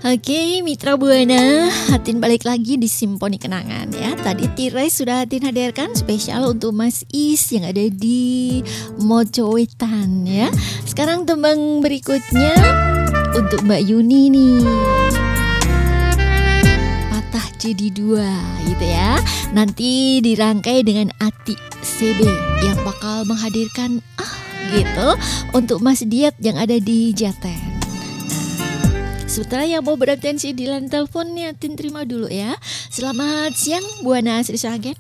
Oke, Mitra Buana, Hatin balik lagi di Simponi Kenangan ya. Tadi Tirai sudah Hatin hadirkan spesial untuk Mas Is yang ada di Mojowetan ya. Sekarang tembang berikutnya untuk Mbak Yuni nih. Patah jadi dua gitu ya. Nanti dirangkai dengan Ati CB yang bakal menghadirkan gitu untuk Mas Diet yang ada di Jaten. Sementara yang mau beratensi di line telepon nih, Atin terima dulu ya. Selamat siang, Buana Sri Saget.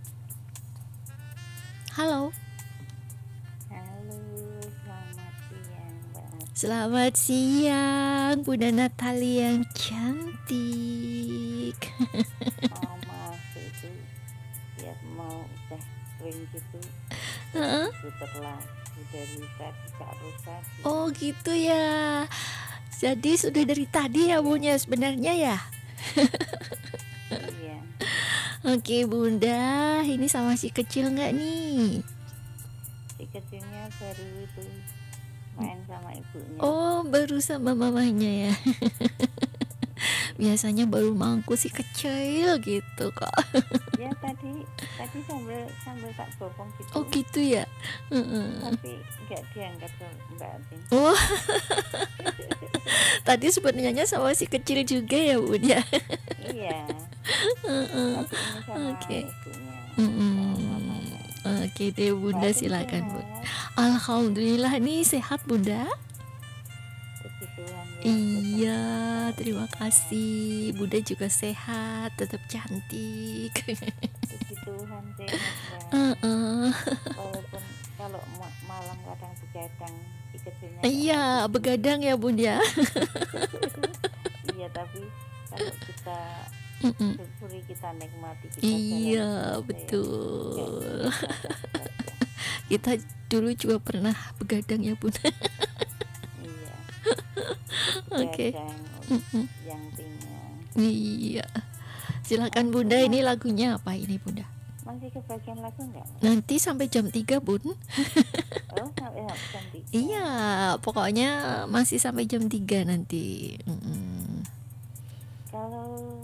Halo. Halo, selamat siang, Mbak. Selamat siang, Bunda Natali yang cantik. Oh, maaf itu ya mau udah kering gitu. Puterlah, udah rusak. Oh gitu ya. Jadi sudah dari tadi ya Bunya sebenarnya ya. Iya. Oke Bunda, ini sama si kecil nggak nih? Si kecilnya baru itu main sama ibunya. Oh baru sama mamanya ya. Biasanya baru mangku si kecil gitu kok. Ya tadi sambil tak bopong gitu. Oh gitu ya. Tapi nggak diangkat ke Mbak Atin. Oh. Tadi sebenarnya sama si kecil juga ya Bun ya. Iya. Tapi ini sama ibunya. Oke deh Bunda, silakan Bun. Alhamdulillah nih sehat Bunda. Tuhan, ya. Iya, terima kasih. Bunda juga sehat, tetap cantik. Puji Tuhan sehat, walaupun kalau malam kadang begadang si kecilnya. Iya, begadang ya Bun ya. Iya, tapi kalau kita syukuri, kita nikmati, kita iya betul. Kita dulu juga pernah begadang ya Bun. Iya. Oke. Yang punya. Iya. Silakan Bunda, ini lagunya apa ini Bunda? Masih kebagian lagu enggak? Nanti sampai jam 3 Bun. Oh, sampai jam 3. Iya, pokoknya masih sampai jam 3 nanti. Kalau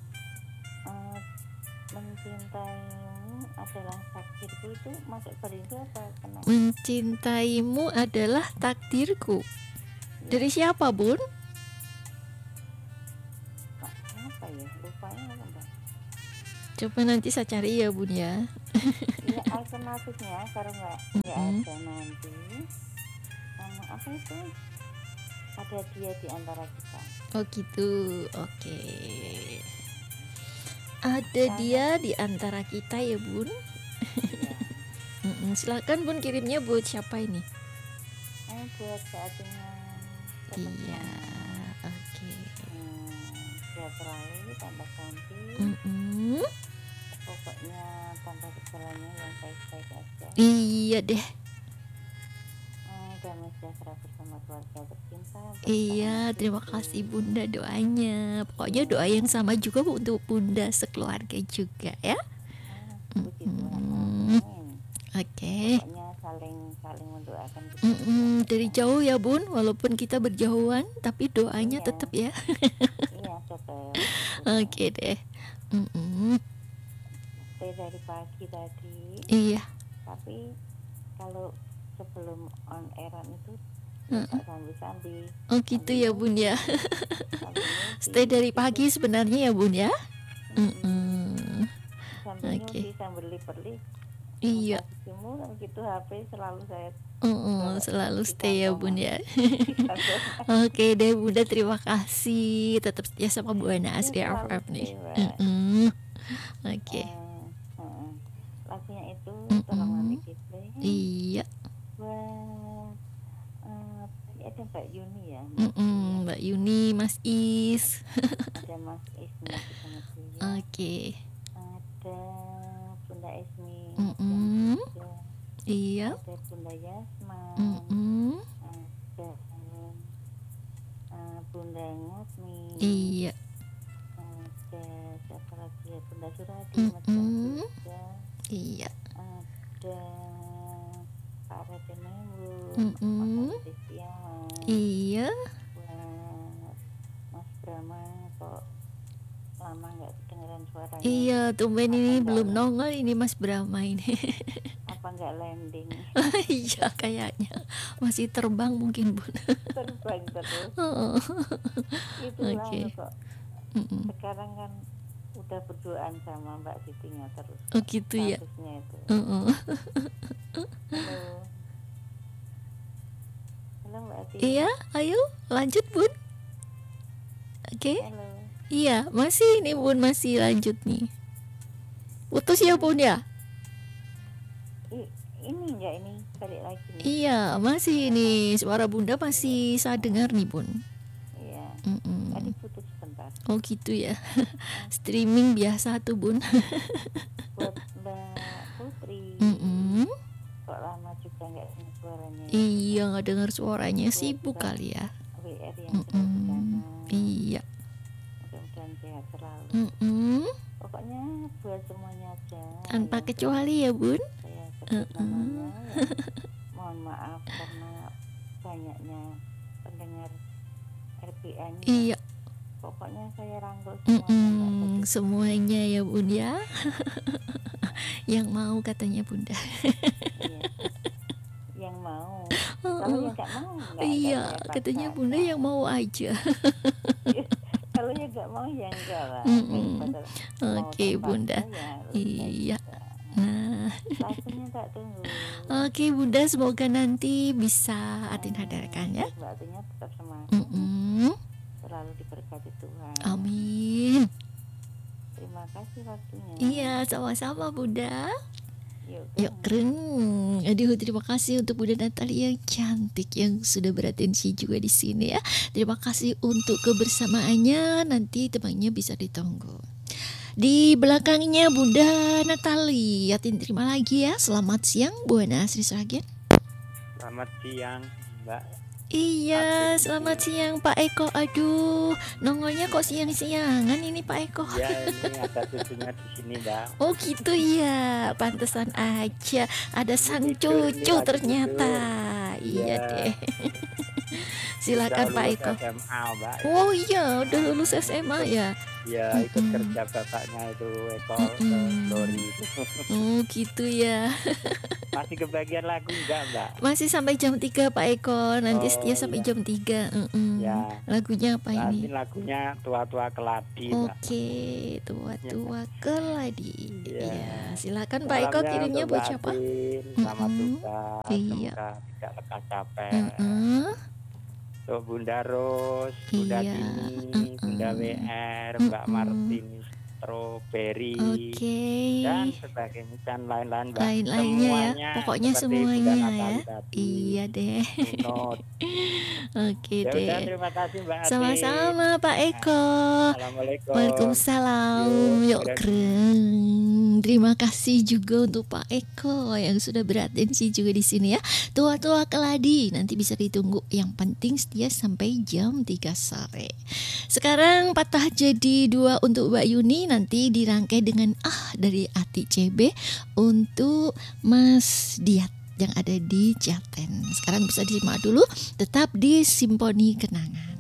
mencintaimu adalah takdirku itu masuk berindu apa kena? Mencintaimu adalah takdirku. Dari siapa Bun? Apa ya? Lupanya apa Mbak? Coba nanti saya cari ya Bun ya. Ya alternatifnya kalau nggak ada nanti apa itu? Ada dia di antara kita. Oh gitu, oke. Ada dia di antara kita ya Bun. Iya. Silakan Bun, kirimnya buat siapa ini? Buat saatnya. Iya, oke. Sehat selalu, tambah cantik. Pokoknya tambah segalanya yang baik-baik aja. Iya deh. Damai sejahtera bersama keluarga tercinta. Iya, terima kasih Bunda doanya. Pokoknya doa yang sama juga untuk Bunda sekeluarga juga ya. Puji Tuhan. Oke. Pokoknya saling mendoakan. Dari jauh ya Bun, walaupun kita berjauhan, tapi doanya tetap ya. Iya tetap. Oke deh. Dari pagi tadi. Iya. Tapi kalau sebelum on airan itu sambil-sambil. Oh gitu ya Bun ya. Stay dari pagi sebenarnya ya Bun ya. Sambil sambil lip-lip. Iya. Gitu HP selalu saya. Selalu stay ya Bun ya. Oke deh Bunda, terima kasih. Tetap setia sama Buana Asri FF nih. Oke. Lagunya itu tolong nanti di play. Iya. Ada Mbak Yuni ya. Mbak Yuni, Mas Is. Ada Mas Ismi sama dia. Oke. Ada Bunda Ismi. Iya. Ada Bunda Yasma. Ada Bunda Ngasmi. Iya. Ada siapa lagi ya? Bunda Surati. Iya. Ada Pak Raden Menggu. Iya. Mas Brahma kok lama nggak kedengeran suaranya. Iya, tumben ini Apa belum nggak- nongol ini Mas Brahma ini. Apa nggak landing? Iya, kayaknya masih terbang mungkin Bun. Terbang terus. Oh, Itulah Oke. kok. mm-mm. Sekarang kan udah berduaan sama Mbak Sitinya terus. Oh gitu ya. Statusnya itu. Oh. Halo. Halo Mbak Siti. Iya, ayo lanjut Bun. Oke. Halo. Iya, masih ini Bun, masih lanjut nih. Putus ya Bun ya? Ini enggak ini balik lagi nih. Iya, masih ini suara Bunda masih saya dengar nih Bun. Iya. Mm-mm. Tadi putus sebentar. Oh gitu ya. Streaming biasa tuh Bun. Buat Mbak Putri. Mm-mm. Kok lama juga nggak dengar suaranya. Iya, nggak dengar suaranya, sibuk kali ya. WR yang sedang di sana. Iya. Mudah-mudahan sehat selalu. Mm-mm. Pokoknya buat semuanya aja. Tanpa yang kecuali ya Bun. saya sebut namanya. Ya, mohon maaf karena banyaknya pendengar RPA-nya. Iya. Pokoknya saya rangkul semuanya. Mbak Putri. Semuanya ya Bun ya. Yang mau katanya Bunda. Iya. Yang mau. Kalau yang nggak mau nggak. Iya, saya katanya paksa. Bunda yang mau aja. Kalau yang nggak mau ya enggak lah. Mm-mm. Daripada mau Oke, terpaksa, Bunda. ya lebih baik Iya. enggak. Nah, Lagunya tak tunggu. oke Bunda, semoga nanti bisa Atin hadirkan ya. Terus Mbak Atinya tetap semangat. Mm-mm. Selalu diberkati Tuhan. Amin. Terima kasih waktunya. Iya, sama-sama Bunda. Yuk. Yuk keren. Aduh, terima kasih untuk Bunda Natalia yang cantik yang sudah beratensi juga di sini ya. Terima kasih untuk kebersamaannya. Nanti temannya bisa ditunggu. Di belakangnya Bunda Natali. Yatin terima lagi ya. Selamat siang Buana Sri Sragen. Selamat siang, Mbak. Iya, selamat siang Pak Eko. Aduh, nongolnya kok siang-siangan ini Pak Eko. Ya, ini ada cucunya di sini, Mbak. Oh gitu ya, pantesan aja ada sang Tidur, cucu lagi ternyata. tidur. Iya Iya. deh. Silakan Udah Pak lulus Eko. SMA, Mbak. Oh iya, udah lulus SMA ya. Ya, ikut Mm-mm. kerja bapaknya itu Eko Mm-mm. Glory. Oh gitu ya. Masih kebagian lagu enggak, Mbak? Masih sampai jam 3 Pak Eko. Nanti Oh, setia sampai iya. jam 3. Ya. Lagunya apa Nanti ini? lagunya Tua-tua Keladi, Mbak. Oke, tua-tua keladi. Iya. Ya, silakan Pak Eko Salamnya kirimnya untuk buat Mbak siapa? Atin, selamat Mm-mm. tugas, Iya. semoga tidak lekas capek. Mm-mm. Untuk Bunda Ros, Bunda Iya. Dini, Bunda WR, Mbak Martin, Strawberry, Oke. dan sebagainya dan lain-lain, Mbak. Lain-lainnya ya. Semuanya Pokoknya seperti semuanya Bunda ya. Natali tadi. Iya deh. Not. Oke Ya udah, deh. terima kasih Mbak Atin. Sama-sama Pak Eko. Assalamualaikum. Waalaikumsalam. Yuk keren. keren. Terima kasih juga untuk Pak Eko yang sudah beratensi juga di sini ya. Tua-tua keladi nanti bisa ditunggu. Yang penting setia sampai jam 3 sore. Sekarang patah jadi 2 untuk Mbak Yuni, nanti dirangkai dengan dari Ati CB untuk Mas Diat yang ada di Jaten. Sekarang bisa disimak dulu, tetap di Simponi Kenangan.